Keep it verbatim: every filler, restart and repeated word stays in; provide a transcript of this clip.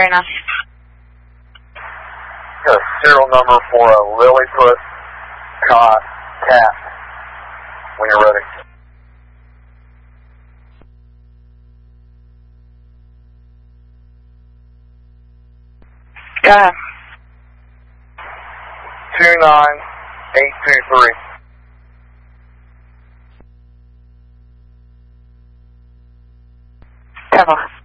Fair enough. Got a serial number for a Lilliput cot cat when you're ready. Go ahead. two nine eight two three. Ten four.